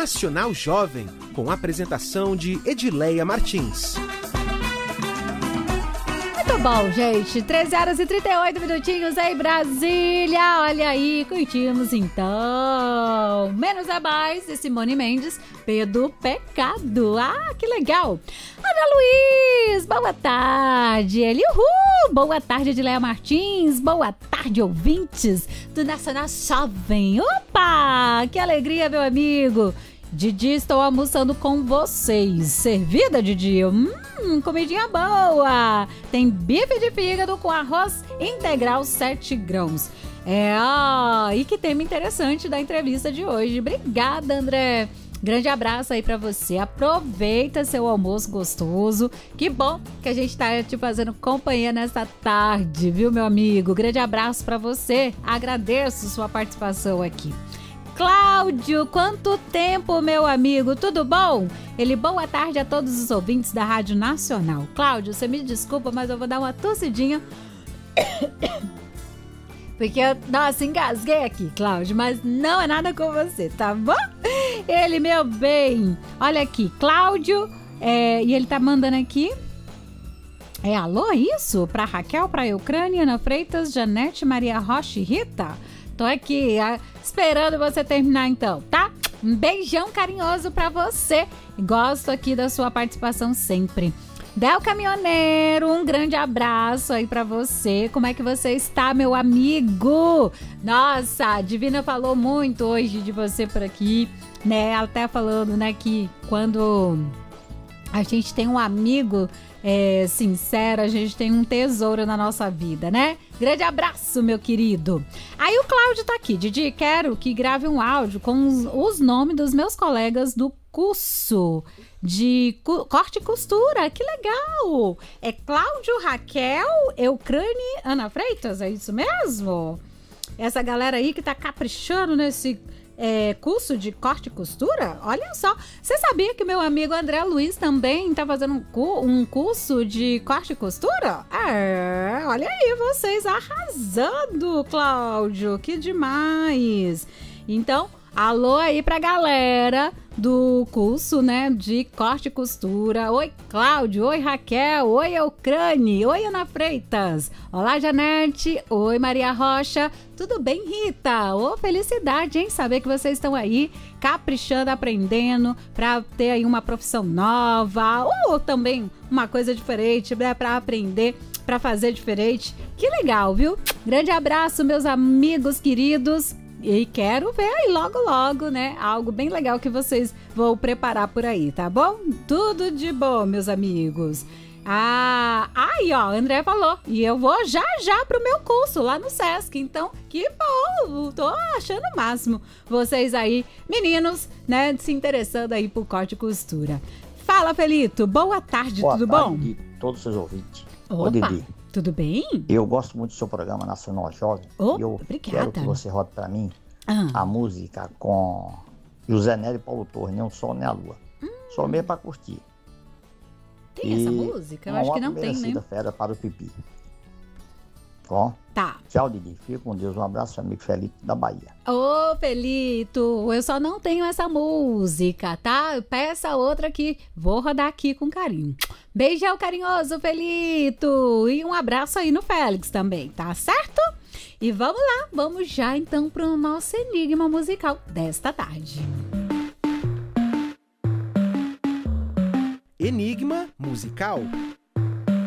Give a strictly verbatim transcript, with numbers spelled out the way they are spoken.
Nacional Jovem, com a apresentação de Edileia Martins. Muito bom, gente. treze horas e trinta e oito minutinhos em Brasília. Olha aí, curtimos então. Menos a mais de Simone Mendes, Pedro Pecado. Ah, que legal. Ana Luiz, boa tarde. Ele, uhul. Boa tarde, Edileia Martins. Boa tarde, ouvintes do Nacional Jovem. Opa, que alegria, meu amigo. Didi, estou almoçando com vocês. Servida, Didi? Hum, comidinha boa. Tem bife de fígado com arroz integral sete grãos. É, ó, e que tema interessante da entrevista de hoje. Obrigada, André. Grande abraço aí pra você. Aproveita seu almoço gostoso. Que bom que a gente tá te fazendo companhia nessa tarde, viu, meu amigo? Grande abraço pra você. Agradeço sua participação aqui. Cláudio, quanto tempo, meu amigo, tudo bom? Ele, boa tarde a todos os ouvintes da Rádio Nacional. Cláudio, você me desculpa, mas eu vou dar uma tossidinha. Porque eu, nossa, engasguei aqui, Cláudio, mas não é nada com você, tá bom? Ele, meu bem, olha aqui, Cláudio, é, e ele tá mandando aqui, é alô, isso? Pra Raquel, pra Eucrânia, Ana Freitas, Janete, Maria Rocha e Rita? Tô aqui, ah, esperando você terminar então, tá? Um beijão carinhoso pra você. Gosto aqui da sua participação sempre. Del Caminhoneiro, um grande abraço aí pra você. Como é que você está, meu amigo? Nossa, a Divina falou muito hoje de você por aqui, né? Ela até falando, né, que quando a gente tem um amigo é, sincero, a gente tem um tesouro na nossa vida, né? Grande abraço, meu querido. Aí o Cláudio tá aqui. Didi, quero que grave um áudio com os, os nomes dos meus colegas do curso de cu- corte e costura. Que legal! É Cláudio, Raquel, Eucrânia, Ana Freitas, é isso mesmo? Essa galera aí que tá caprichando nesse é, curso de corte e costura? Olha só, você sabia que meu amigo André Luiz também tá fazendo um, cu- um curso de corte e costura? É, olha aí vocês arrasando, Cláudio, que demais! Então, alô aí pra galera do curso, né, de corte e costura. Oi, Cláudio. Oi, Raquel. Oi, Eucrânia. Oi, Ana Freitas. Olá, Janete. Oi, Maria Rocha. Tudo bem, Rita? Ô, felicidade, hein? Saber que vocês estão aí caprichando, aprendendo pra ter aí uma profissão nova ou também uma coisa diferente, né, pra aprender, pra fazer diferente. Que legal, viu? Grande abraço, meus amigos queridos. E quero ver aí logo, logo, né? Algo bem legal que vocês vão preparar por aí, tá bom? Tudo de bom, meus amigos. Ah, aí, ó, André falou. E eu vou já, já pro meu curso lá no Sesc. Então, que bom! Tô achando o máximo. Vocês aí, meninos, né? Se interessando aí por corte e costura. Fala, Felito. Boa tarde, Boa tudo tarde, bom? De todos os seus ouvintes. Opa, Ô, Didi, tudo bem? eu gosto muito do seu programa Nacional Jovem. Oh, e eu obrigada. quero que você rode pra mim Ah. a música com José Nery e Paulo Torres, Nem o Sol Nem a Lua. Hum. Só mesmo pra curtir. Tem E essa música? Eu uma acho que não tem, né? segunda-feira para o Pipi. Bom? Tá. Tchau, Didi. Fica com Deus. Um abraço, amigo Felipe da Bahia. Ô, Felito, eu só não tenho essa música, tá? Peça outra que vou rodar aqui com carinho. Beijão carinhoso, Felito! E um abraço aí no Félix também, tá certo? E vamos lá, vamos já então pro nosso enigma musical desta tarde. Enigma musical.